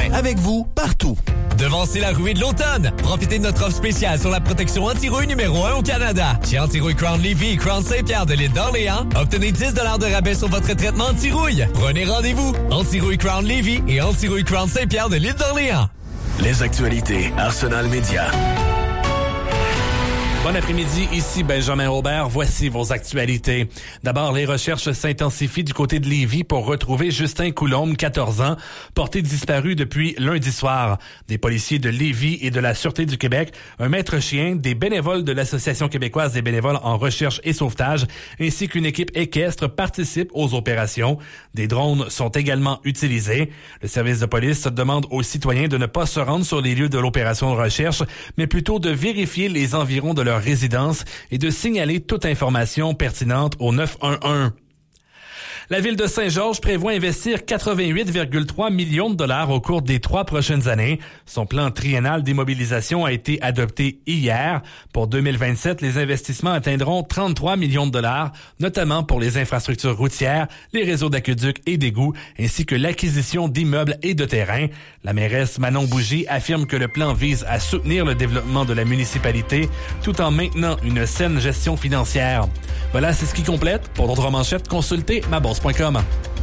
Desjardins, avec vous partout. Devancez la ruée de l'automne. Profitez de notre offre spéciale sur la protection anti-rouille numéro 1 au Canada. Chez Anti-Rouille Crown Lévis et Crown Saint-Pierre de l'île d'Orléans, obtenez 10 $ de rabais sur votre traitement anti-rouille. Prenez rendez-vous. Anti-Rouille Crown Lévis et Anti-Rouille Crown Saint-Pierre de l'île d'Orléans. Les actualités Arsenal Média. Bon après-midi, ici Benjamin Aubert. Voici vos actualités. D'abord, les recherches s'intensifient du côté de Lévis pour retrouver Justin Coulombe, 14 ans, porté disparu depuis lundi soir. Des policiers de Lévis et de la Sûreté du Québec, un maître chien, des bénévoles de l'Association québécoise des bénévoles en recherche et sauvetage, ainsi qu'une équipe équestre participent aux opérations. Des drones sont également utilisés. Le service de police demande aux citoyens de ne pas se rendre sur les lieux de l'opération de recherche, mais plutôt de vérifier les environs de leur résidence et de signaler toute information pertinente au 911. La ville de Saint-Georges prévoit investir 88,3 millions de dollars au cours des 3 prochaines années. Son plan triennal d'immobilisation a été adopté hier. Pour 2027, les investissements atteindront 33 millions de dollars, notamment pour les infrastructures routières, les réseaux d'aqueducs et d'égouts, ainsi que l'acquisition d'immeubles et de terrains. La mairesse Manon Bougie affirme que le plan vise à soutenir le développement de la municipalité tout en maintenant une saine gestion financière. Voilà, c'est ce qui complète. Pour d'autres manchettes, consultez mabosse.com.